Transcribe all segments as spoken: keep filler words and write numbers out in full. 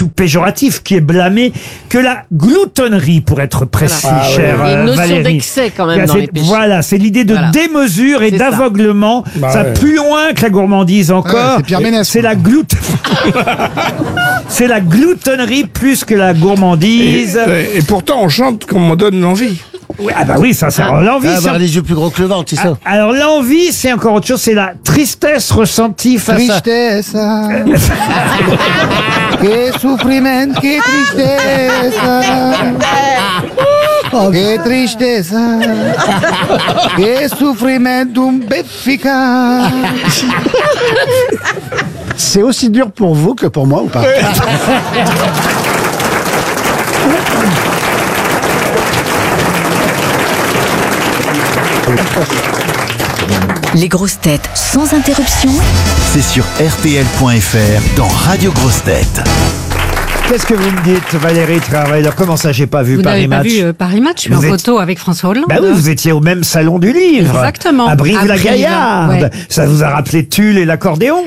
tout péjoratif, qui est blâmé, que la gloutonnerie, pour être précis, Voilà. Ah, chère ouais. Il y a une euh, notion Valérie. d'excès quand même Là, dans c'est- les péchés. Voilà, c'est l'idée de Voilà. démesure et C'est ça. d'aveuglement. Bah ça ouais. plus loin que la gourmandise encore. Ouais, c'est Pierre Ménès, C'est quoi. la gloute. C'est la gloutonnerie plus que la gourmandise. Et, et pourtant, on chante qu'on me donne l'envie. Oui, ah bah oui, ça, ça rend l'envie. Ah, ça. avoir les yeux plus gros que le ventre, c'est ça. Ah, alors l'envie, c'est encore autre chose, c'est la tristesse ressentie face à... Tristeza. Que sufrimiento, que tristeza. Que tristeza. Que sufrimiento eficaz. C'est aussi dur pour vous que pour moi ou pas? Les grosses têtes sans interruption. C'est sur R T L point F R dans Radio Grosses Têtes. Qu'est-ce que vous me dites, Valérie Travail? Comment ça, j'ai pas vu Vous Paris n'avez pas Match? vu euh, Paris Match, je suis Vous en êtes- photo avec François Hollande. Bah oui, vous étiez au même salon du livre. Exactement. À À Brive-la-Gaillarde. Brive, ouais. Ça vous a rappelé Tulle et l'accordéon?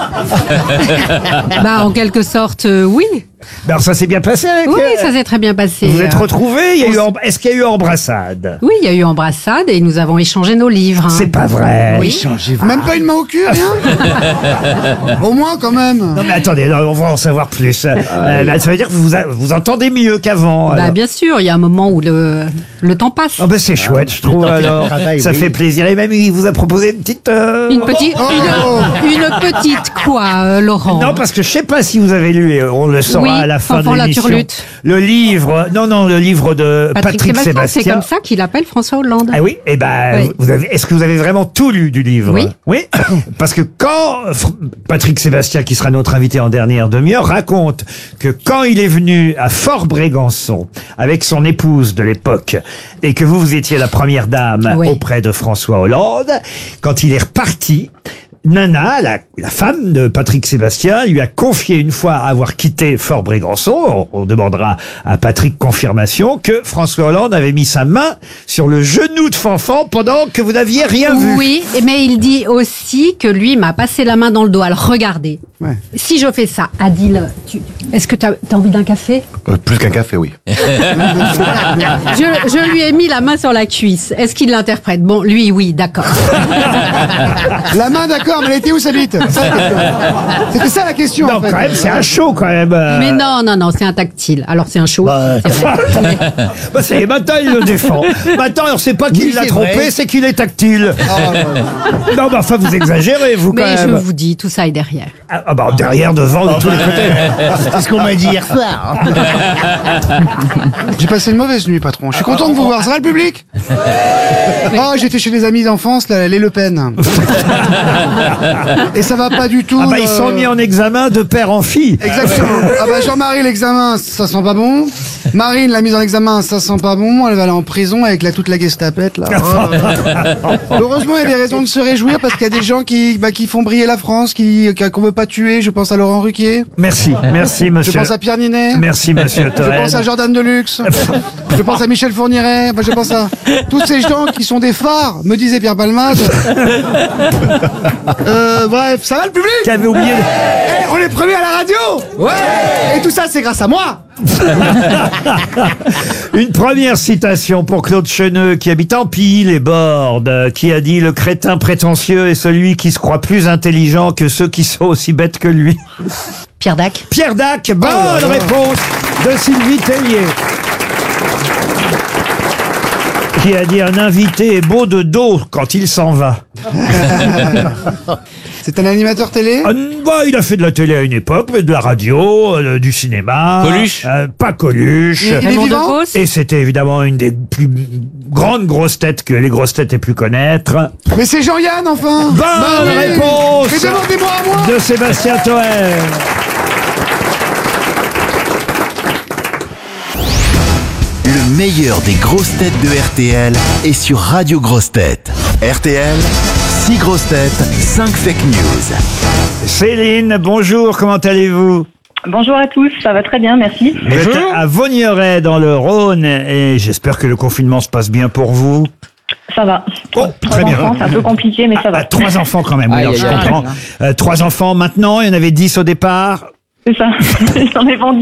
Bah, en quelque sorte, euh, oui. Ben, ça s'est bien passé avec Oui, euh, ça s'est très bien passé. Vous êtes Euh, retrouvés? Il y a on eu s- em- Est-ce qu'il y a eu embrassade? Oui, il y a eu embrassade et nous avons échangé nos livres. hein. C'est pas vrai. Oui. Même pas une main au cul, rien. Au moins, quand même. Non mais attendez, non, on va en savoir plus. Euh, bah, ça veut dire que vous a- vous entendez mieux qu'avant. Bah, alors. bien sûr, il y a un moment où le, le temps passe. Oh ben c'est chouette, je trouve. Alors, travail, ça oui. fait plaisir. Et même il vous a proposé une petite. euh, Une petite, Oh. une, une petite quoi, euh, Laurent? Non, parce que je sais pas si vous avez lu, et on le saura Oui, à la fin Fanfan de la l'émission. Turlute. Le livre, non, non, le livre de Patrick, Patrick Sébastien, Sébastien. c'est comme ça qu'il appelle François Hollande. Ah oui, eh ben, Oui. vous avez, est-ce que vous avez vraiment tout lu du livre? Oui. Oui. Parce que quand Fr- Patrick Sébastien, qui sera notre invité en dernière demi-heure, raconte que quand il est venu à Fort-Brégançon avec son épouse de l'époque et que vous, vous étiez la première dame Oui. auprès de François Hollande, quand il est reparti, Nana, la, la femme de Patrick Sébastien, lui a confié une fois avoir quitté Fort-Brégançon, on, on demandera à Patrick confirmation, que François Hollande avait mis sa main sur le genou de Fanfan pendant que vous n'aviez rien vu. Oui, mais il dit aussi que lui m'a passé la main dans le dos. Alors regardez, Ouais. si je fais ça, Adil, tu... est-ce que tu as envie d'un café? Euh, plus qu'un café, oui. je, je lui ai mis la main sur la cuisse. Est-ce qu'il l'interprète? Bon, lui, oui, d'accord. La main, d'accord, mais elle était où sa bite? Ça, la question. C'était ça la question, Non, en fait. quand même, c'est un show quand même. euh. Mais non, non, non, c'est un tactile. Alors c'est un show. Bah, c'est vrai. Mais- Bah, c'est, maintenant, il le défend. Maintenant, on sait pas qu'il Oui, l'a c'est trompé, vrai. c'est qu'il est tactile. Ah, ouais, ouais. Non, mais enfin, vous exagérez, vous, quand Mais je même. vous dis, tout ça est derrière. Ah, ah, bah, derrière, devant, de tous les côtés. C'est ce qu'on m'a dit hier soir. J'ai passé une mauvaise nuit, patron. Je suis content de vous voir. Ça va, le public? Oh, j'étais chez des amis d'enfance, là, les Le Pen. Et ça va pas du tout. Ah, bah, ils euh, sont mis en examen de père en fille. Exactement. Ah bah Jean-Marie, l'examen, ça sent pas bon. Marine, la mise en examen, ça sent pas bon. Elle va aller en prison avec la, toute la gestapette, là. Oh. Heureusement, il y a des raisons de se réjouir parce qu'il y a des gens qui, bah, qui font briller la France, qui, qu'on veut pas tuer. Je pense à Laurent Ruquier. Merci, merci, Je monsieur. pense à Pierre Ninet. Merci, monsieur Je Toen. pense à Jordan Deluxe. Je pense à Michel Fourniret. Enfin, je pense à tous ces gens qui sont des phares, me disait Pierre Palmade. Euh, bref, ça va le public? Qui avait oublié. Eh, on est premiers à la radio. Ouais. Et tout ça, c'est grâce à moi. Une première citation pour Claude Cheneux, qui habite en Pille et Bordes, qui a dit: le crétin prétentieux est celui qui se croit plus intelligent que ceux qui sont aussi bêtes que lui. Pierre Dac. Pierre Dac, bonne réponse de Sylvie Tellier. Qui a dit: un invité est beau de dos quand il s'en va. C'est un animateur télé. Ah, bah, il a fait de la télé à une époque, mais de la radio, euh, du cinéma. Coluche. Euh, Pas Coluche. Il- il est Raymond vivant Devos. Et c'était évidemment une des plus grandes grosses têtes que les grosses têtes aient pu connaître. Mais c'est Jean-Yann, enfin. Bonne Bah oui. réponse Mais demandez-moi à moi. de Sébastien Toen. Le meilleur des grosses têtes de R T L est sur Radio Grosses Têtes. R T L, six grosses têtes, cinq fake news. Céline, bonjour, comment allez-vous? Bonjour à tous, ça va très bien, merci. Vous êtes à Vaugneray dans le Rhône et j'espère que le confinement se passe bien pour vous. Ça va. Oh, Trois très bien. enfants, c'est un peu compliqué, mais ça Ah, va. trois enfants quand même, oui, alors Aïe, je aïe, aïe. comprends. Euh, trois enfants maintenant, il y en avait dix au départ. C'est ça. J'en ai vendu